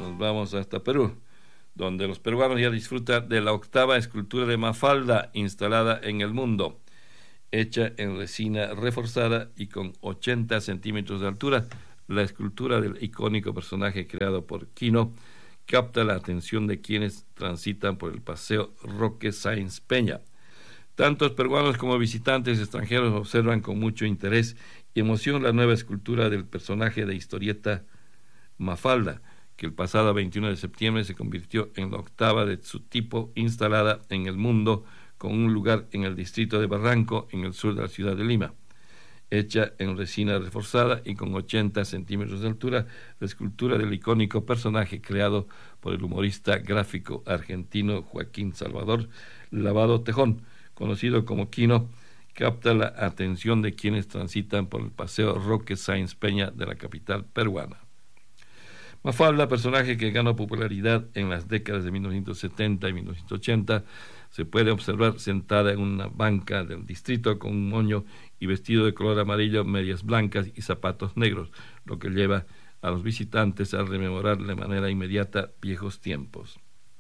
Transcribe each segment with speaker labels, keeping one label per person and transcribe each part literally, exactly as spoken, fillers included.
Speaker 1: nos vamos hasta Perú, donde los peruanos ya disfrutan de la octava escultura de Mafalda instalada en el mundo, hecha en resina reforzada y con ochenta centímetros de altura. La escultura del icónico personaje creado por Quino capta la atención de quienes transitan por el Paseo Roque Sáenz Peña. Tantos peruanos como visitantes extranjeros observan con mucho interés y emoción la nueva escultura del personaje de historieta Mafalda, que el pasado veintiuno de septiembre se convirtió en la octava de su tipo instalada en el mundo, con un lugar en el distrito de Barranco, en el sur de la ciudad de Lima. Hecha en resina reforzada y con ochenta centímetros de altura, la escultura del icónico personaje creado por el humorista gráfico argentino Joaquín Salvador Lavado Tejón, conocido como Quino, capta la atención de quienes transitan por el Paseo Roque Sáenz Peña de la capital peruana. Mafalda, personaje que ganó popularidad en las décadas de mil novecientos setenta y mil novecientos ochenta, se puede observar sentada en una banca del distrito con un moño y vestido de color amarillo, medias blancas y zapatos negros, lo que lleva a los visitantes a rememorar de manera inmediata viejos tiempos.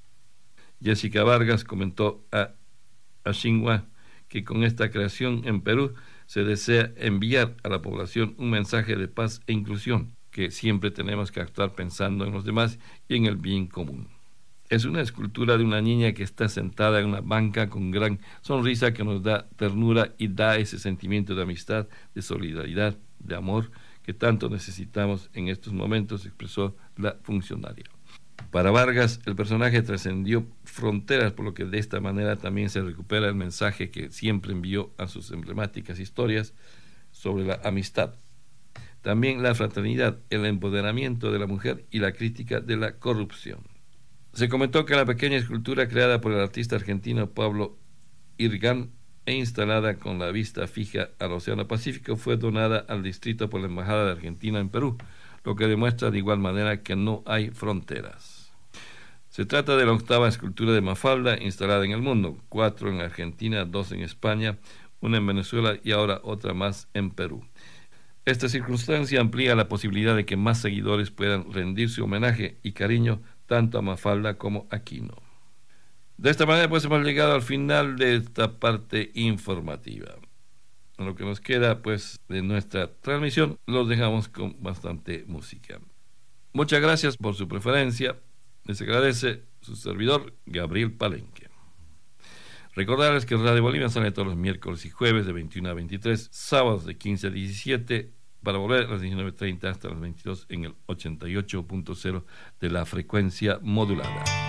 Speaker 1: Jessica Vargas comentó a Ashingua que con esta creación en Perú se desea enviar a la población un mensaje de paz e inclusión, que siempre tenemos que actuar pensando en los demás y en el bien común. Es una escultura de una niña que está sentada en una banca con gran sonrisa que nos da ternura y da ese sentimiento de amistad, de solidaridad, de amor que tanto necesitamos en estos momentos, expresó la funcionaria. Para Vargas, el personaje trascendió fronteras, por lo que de esta manera también se recupera el mensaje que siempre envió a sus emblemáticas historias sobre la amistad. También la fraternidad, el empoderamiento de la mujer y la crítica de la corrupción. Se comentó que la pequeña escultura creada por el artista argentino Pablo Irgán e instalada con la vista fija al Océano Pacífico fue donada al distrito por la Embajada de Argentina en Perú, lo que demuestra de igual manera que no hay fronteras. Se trata de la octava escultura de Mafalda instalada en el mundo, cuatro en Argentina, dos en España, una en Venezuela y ahora otra más en Perú. Esta circunstancia amplía la posibilidad de que más seguidores puedan rendir su homenaje y cariño tanto a Mafalda como a Quino. De esta manera pues hemos llegado al final de esta parte informativa. En lo que nos queda pues de nuestra transmisión, los dejamos con bastante música. Muchas gracias por su preferencia. Les agradece su servidor Gabriel Palenque. Recordarles que Radio Bolivia sale todos los miércoles y jueves de veintiuno a veintitrés, sábados de quince a diecisiete, para volver a las diecinueve treinta hasta las veintidós en el ochenta y ocho punto cero de la frecuencia modulada.